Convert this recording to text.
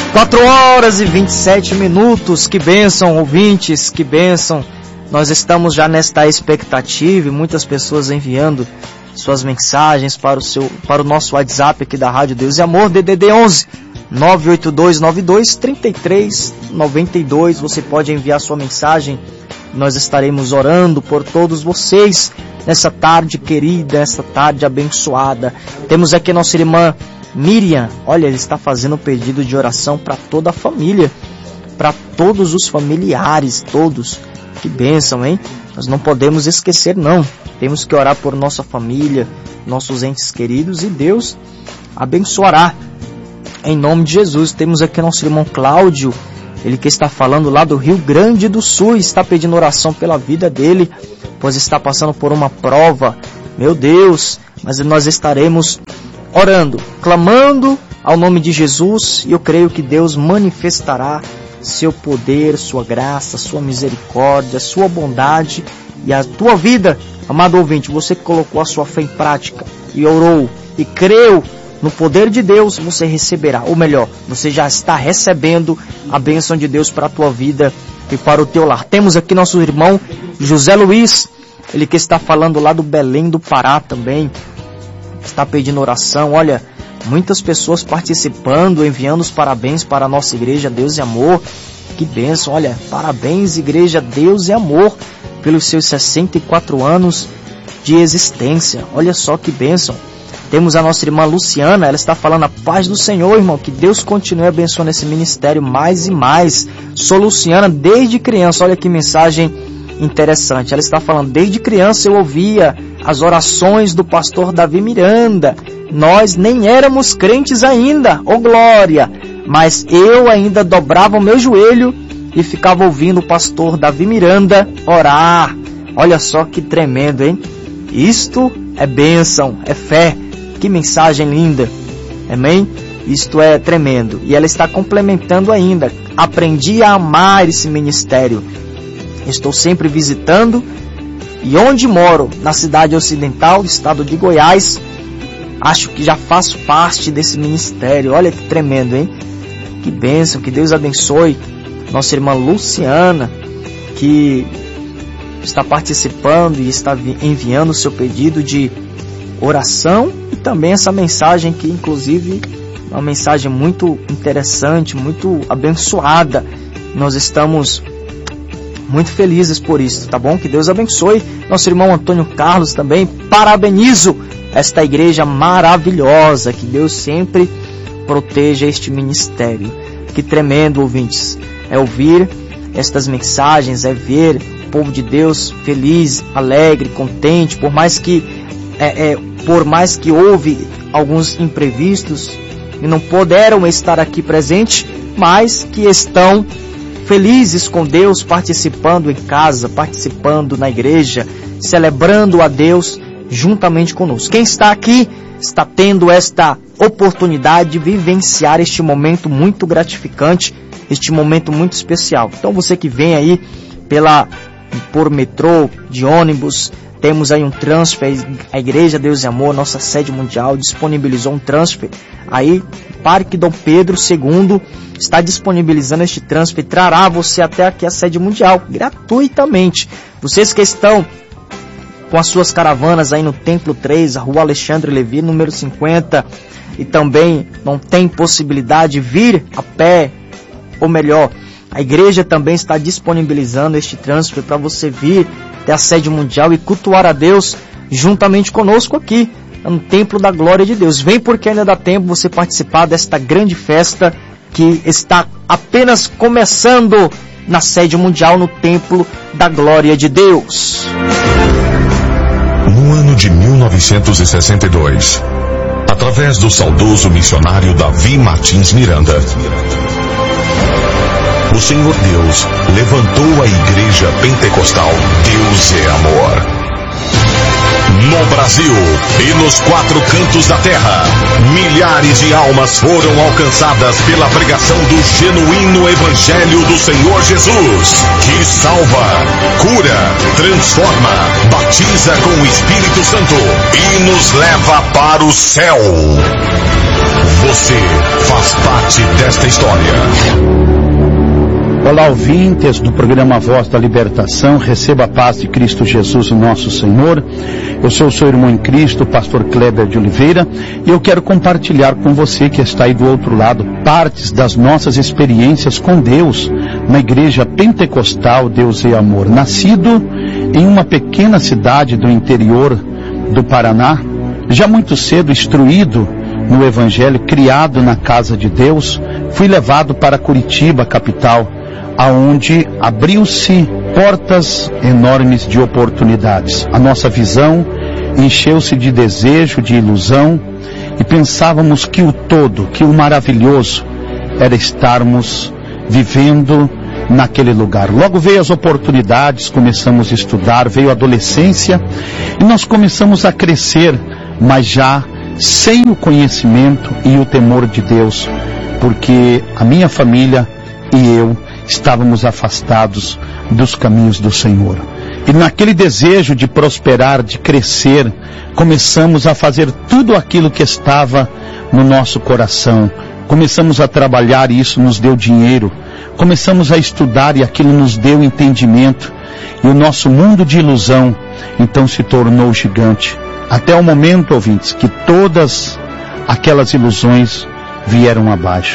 4h27, que bênção, ouvintes, que bênção. Nós estamos já nesta expectativa e muitas pessoas enviando suas mensagens para o nosso WhatsApp aqui da Rádio Deus e Amor, DDD 11 982923392. Você pode enviar sua mensagem. Nós estaremos orando por todos vocês nessa tarde querida, nessa tarde abençoada. Temos aqui nossa irmã Miriam. Olha, ele está fazendo um pedido de oração para toda a família, para todos os familiares, todos. Que bênção, hein? Nós não podemos esquecer, não. Temos que orar por nossa família, nossos entes queridos, e Deus abençoará. Em nome de Jesus. Temos aqui nosso irmão Cláudio, ele que está falando lá do Rio Grande do Sul, está pedindo oração pela vida dele, pois está passando por uma prova. Meu Deus, mas nós estaremos orando, clamando ao nome de Jesus, e eu creio que Deus manifestará seu poder, sua graça, sua misericórdia, sua bondade e a tua vida. Amado ouvinte, você que colocou a sua fé em prática e orou e creu no poder de Deus, você receberá, ou melhor, você já está recebendo a bênção de Deus para a tua vida e para o teu lar. Temos aqui nosso irmão José Luiz, ele que está falando lá do Belém do Pará também, está pedindo oração. Olha, muitas pessoas participando, enviando os parabéns para a nossa igreja Deus e Amor. Que bênção, olha, parabéns igreja Deus e Amor pelos seus 64 anos de existência. Olha só que bênção. Temos a nossa irmã Luciana, ela está falando a paz do Senhor, irmão, que Deus continue abençoando esse ministério mais e mais. Sou Luciana desde criança, olha que mensagem interessante. Ela está falando, desde criança eu ouvia as orações do pastor Davi Miranda. Nós nem éramos crentes ainda, ô glória, mas eu ainda dobrava o meu joelho e ficava ouvindo o pastor Davi Miranda orar. Olha só que tremendo, hein? Isto é bênção, é fé. Que mensagem linda, amém? Isto é tremendo. E ela está complementando ainda. Aprendi a amar esse ministério. Estou sempre visitando, e onde moro, na cidade ocidental do estado de Goiás, acho que já faço parte desse ministério. Olha que tremendo, hein? Que bênção, que Deus abençoe nossa irmã Luciana, que está participando e está enviando o seu pedido de oração, e também essa mensagem que inclusive é uma mensagem muito interessante, muito abençoada. Nós estamos muito felizes por isso, tá bom? Que Deus abençoe nosso irmão Antônio Carlos também. Parabenizo esta igreja maravilhosa, que Deus sempre proteja este ministério. Que tremendo, ouvintes, é ouvir estas mensagens, é ver o povo de Deus feliz, alegre, contente, por mais que houve alguns imprevistos e não puderam estar aqui presentes, mas que estão felizes com Deus, participando em casa, participando na igreja, celebrando a Deus juntamente conosco. Quem está aqui está tendo esta oportunidade de vivenciar este momento muito gratificante, este momento muito especial. Então você que vem aí por metrô, de ônibus, temos aí um transfer, a Igreja Deus e Amor, nossa sede mundial, disponibilizou um transfer. Aí, Parque Dom Pedro II está disponibilizando este transfer, trará você até aqui a sede mundial, gratuitamente. Vocês que estão com as suas caravanas aí no Templo 3, a Rua Alexandre Levi, número 50, e também não tem possibilidade de vir a pé, ou melhor, a igreja também está disponibilizando este transfer para você vir até a sede mundial e cultuar a Deus juntamente conosco aqui no Templo da Glória de Deus. Vem, porque ainda dá tempo você participar desta grande festa que está apenas começando na sede mundial, no Templo da Glória de Deus. No ano de 1962, através do saudoso missionário Davi Martins Miranda, o Senhor Deus levantou a Igreja Pentecostal Deus é Amor. No Brasil e nos 4 cantos da terra, milhares de almas foram alcançadas pela pregação do genuíno Evangelho do Senhor Jesus, que salva, cura, transforma, batiza com o Espírito Santo e nos leva para o céu. Você faz parte desta história. Olá, ouvintes do programa Voz da Libertação, receba a paz de Cristo Jesus, o nosso Senhor. Eu sou o seu irmão em Cristo, pastor Kleber de Oliveira, e eu quero compartilhar com você que está aí do outro lado partes das nossas experiências com Deus na igreja pentecostal Deus é Amor. Nascido em uma pequena cidade do interior do Paraná, já muito cedo instruído no Evangelho, criado na casa de Deus, fui levado para Curitiba, capital, aonde abriu-se portas enormes de oportunidades. A nossa visão encheu-se de desejo, de ilusão, e pensávamos que o todo, que o maravilhoso era estarmos vivendo naquele lugar. Logo veio as oportunidades, começamos a estudar, veio a adolescência, e nós começamos a crescer, mas já sem o conhecimento e o temor de Deus, porque a minha família e eu estávamos afastados dos caminhos do Senhor. E naquele desejo de prosperar, de crescer, começamos a fazer tudo aquilo que estava no nosso coração. Começamos a trabalhar e isso nos deu dinheiro. Começamos a estudar e aquilo nos deu entendimento. E o nosso mundo de ilusão, então, se tornou gigante. Até o momento, ouvintes, que todas aquelas ilusões vieram abaixo.